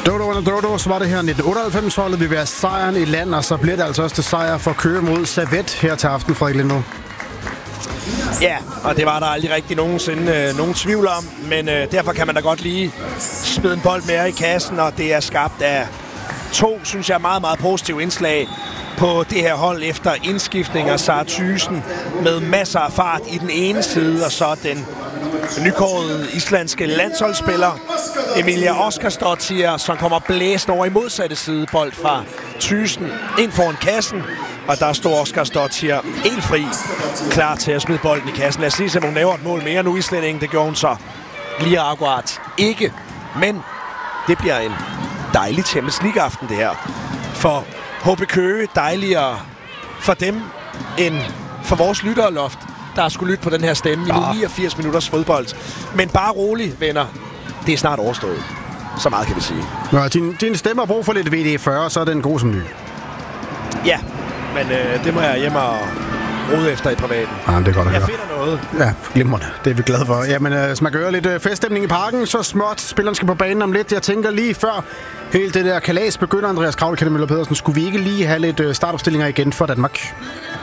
Dodo, så var det her 1998-holdet. Vi vil have sejren i land, og så bliver det altså også til sejr for Køge mod Servet her til aften, Frederik Lindå. Ja, og det var der aldrig rigtig nogensinde nogen tvivl om, men derfor kan man da godt lige smide en bold mere i kassen, og det er skabt af to, synes jeg, meget, meget positive indslag på det her hold efter indskiftninger. Sara Thyssen med masser af fart i den ene side, og så den nykårede islandske landsholdsspiller Emilia Óskarsdóttir, som kommer blæsende over i modsatte side. Bold fra Thyssen ind foran kassen, og der står Óskarsdóttir helt fri, klar til at smide bolden i kassen. Lad os sige, at hun laver et mål mere nu, islændingen. Det gjorde hun så lige akkurat ikke, men det bliver en dejlig Champions League-aften, det her. For HB Køge dejligere for dem end for vores lytterloft, der skulle lytte på den her stemme i 89 minutters fodbold. Men bare rolig, venner. Det er snart overstået. Så meget kan vi sige. Nå, din stemme har brug for lidt VD40, så er den god som ny. Ja, men det må jeg hjem og rode efter i privaten. Ja, det er godt at høre. Jeg finder noget. Ja, glimrende. Det er vi glade for. Jamen, så man kan høre lidt feststemning i parken, så småt spilleren skal på banen om lidt. Jeg tænker lige før helt det der kalas begynder, Andreas Kravle, Møller Pedersen. Skulle vi ikke lige have lidt startopstillinger igen for Danmark?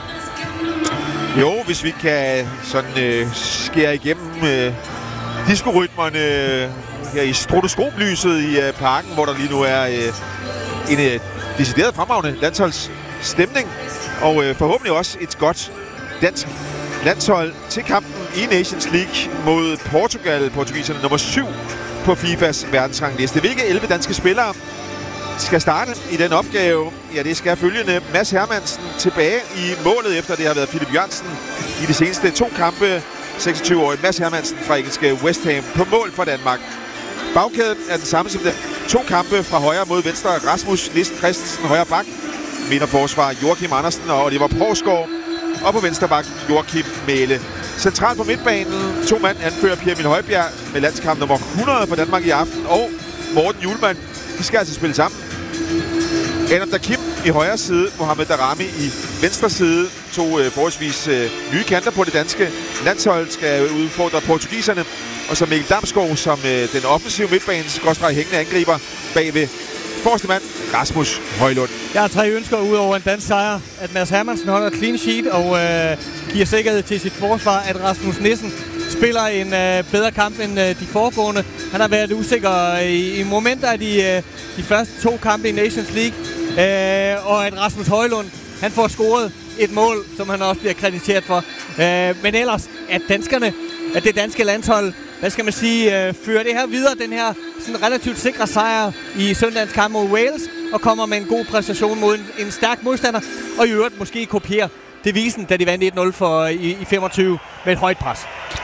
Jo, hvis vi kan sådan skære igennem diskorytmerne her i stroboskoplyset i parken, hvor der lige nu er en decideret fremragende landsholdsstemning, og forhåbentlig også et godt dansk landshold til kampen i Nations League mod Portugal. Portugiserne nummer 7 på FIFAs verdensrangliste. Hvilke 11 danske spillere skal starte i den opgave? Ja, det skal følgende: Mads Hermansen tilbage i målet, efter det har været Philip Jørgensen i de seneste 2 kampe. 26-årig Mads Hermansen fra engelske West Ham på mål for Danmark. Bagkæden er den samme som de 2 kampe fra højre mod venstre. Rasmus Nissen Christensen, højre bak. Midterforsvar Joachim Andersen og Oliver Provsgaard. Og på venstre bak Joachim Mæhle. Centralt på midtbanen 2 mand anfører Pierre Emil Højbjerg med landskamp nummer 100 for Danmark i aften. Og Morten Hjulmand. De skal altså spille sammen. Adam Dakim i højre side, Mohamed Darami i venstre side. 2 forholdsvis nye kanter på det danske landshold skal udfordre portugiserne. Og så Mikkel Damsgaard som den offensive midtbanes hængende angriber bagved forreste mand, Rasmus Højlund. Jeg har 3 ønsker ud over en dansk sejr. At Mads Hermansen holder clean sheet og giver sikkerhed til sit forsvar. At Rasmus Nissen spiller en bedre kamp end de foregående. Han har været usikker i momenter af de første 2 kampe i Nations League. Og at Rasmus Højlund, han får scoret et mål, som han også bliver krediteret for. Men ellers, at det danske landshold, hvad skal man sige, fører det her videre, den her sådan relativt sikre sejr i søndagens kamp mod Wales, og kommer med en god præstation mod en stærk modstander, og i øvrigt måske kopierer devisen, da de vandt 1-0 i 25 med et højt pres.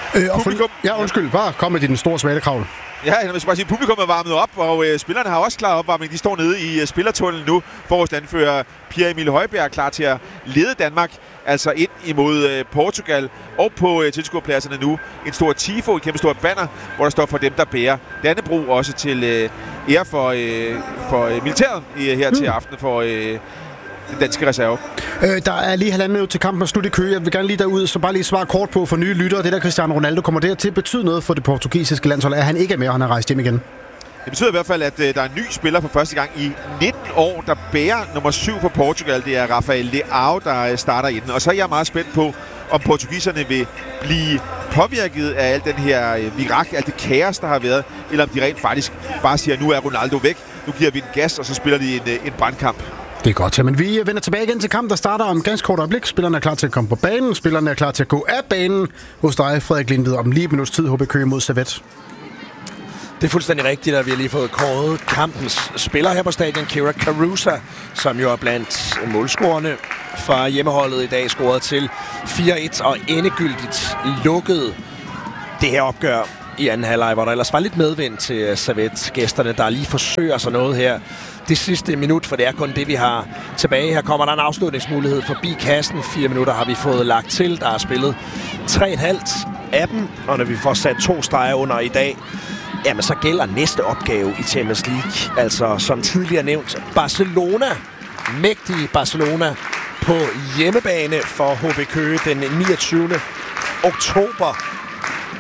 Bare kom med den store svale Kravle. Ja, jeg vil bare sige, at publikum er varmet op, og spillerne har også klar opvarmning. De står nede i spillertunnelen nu. Forrest anfører Pierre Emil Højbjerg klar til at lede Danmark, altså ind imod Portugal. Og på tilskuerpladserne nu en stor tifo, et kæmpe stort banner, hvor der står for dem, der bærer Dannebrog, også til ære for militæret her til aften for den danske reserve. Der er lige 1,5 minut til kampen og slut i Køge. Jeg vil gerne lige derud, så bare lige svare kort på for nye lyttere. Det der Cristiano Ronaldo, kommer det til at betyde noget for det portugisiske landshold? Er han ikke med, og han har rejst hjem igen? Det betyder i hvert fald, at der er en ny spiller for første gang i 19 år, der bærer nummer 7 for Portugal. Det er Rafael Leao, der starter i den. Og så er jeg meget spændt på, om portugiserne vil blive påvirket af al den her virak, alt det kaos, der har været, eller om de rent faktisk bare siger, nu er Ronaldo væk, nu giver vi den gas, og så spiller de en brandkamp. Det er godt, men vi vender tilbage igen til kampen, der starter om ganske kort øjeblik. Spillerne er klar til at komme på banen, spillerne er klar til at gå af banen. Hos dig, Frederik Lindved, om lige et minuts tid, HB Køge mod Servet. Det er fuldstændig rigtigt, at vi har lige fået kåret kampens spiller her på stadion, Kira Carusa, som jo er blandt målscorerne fra hjemmeholdet i dag, scoret til 4-1 og endegyldigt lukket det her opgør i anden halvleg, hvor der ellers var lidt medvind til Servet-gæsterne, der lige forsøger sig noget her det sidste minut, for det er kun det, vi har tilbage. Her kommer der en afslutningsmulighed forbi kassen. 4 minutter har vi fået lagt til. Der er spillet 3,5 af dem, og når vi får sat 2 streger under i dag, jamen så gælder næste opgave i Champions League. Altså, som tidligere nævnt, Barcelona, mægtige Barcelona, på hjemmebane for HB Køge den 29. oktober. Og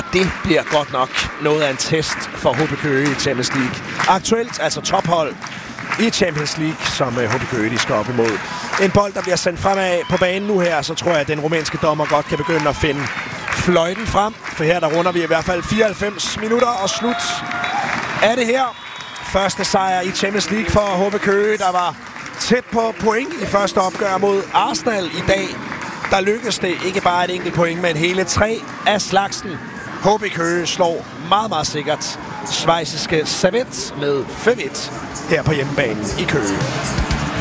det bliver godt nok noget af en test for HB Køge i Champions League. Aktuelt altså tophold i Champions League, som HB Køge de skal op imod. En bold, der bliver sendt fremad på banen nu her, så tror jeg, at den rumænske dommer godt kan begynde at finde fløjten frem. For her der runder vi i hvert fald 94 minutter og slut af det her. Første sejr i Champions League for HB Køge, der var tæt på point i første opgør mod Arsenal i dag. Der lykkedes det ikke bare et enkelt point, men hele 3 af slagsen. HB Køge slår meget, meget sikkert schweiziske Servette med 5-1 her på hjemmebanen i Køge.